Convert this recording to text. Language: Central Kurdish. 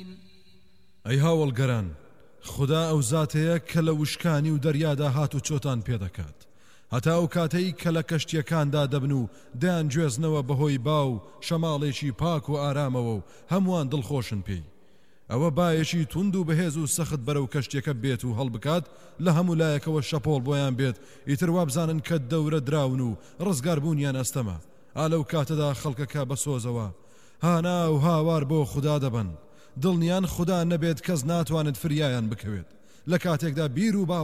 ئەی هاوڵگەران خدا ئەو زاتەیە کە لە وشکانی و دەریادا هات و چۆتان پێدەکات هەتا ئەو کاتەی کە لە کەشتیەکاندا دەبن و دەیان گوێزنەوە بەهۆی باو شەماڵێکی پاک و ئارامەوە و هەمووان دڵخۆشن پێی ئەوە بایەکی توند و بەهێز و سەخت بەرەو کەشتیەکە بێت و هەڵبکات لە هەموو لایەکەوە شەپۆڵ بۆیان بێت ئیتر وابزانن کە دەورە دراون و ڕزگاربوونیان ئەستەمە ئالەو کاتەدا خەڵکەکە بە سۆزەوە هانا و هاوار بۆ خدا دەبن دڵنیان خدا نەبێت کەس ناتوانێت فریایان بکەوێت لە کاتێکدا بیر و